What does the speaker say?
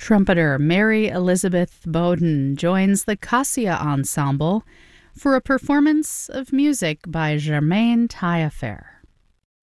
Trumpeter Mary Elizabeth Bowden joins the Cassia Ensemble for a performance of music by Germaine Taillefer.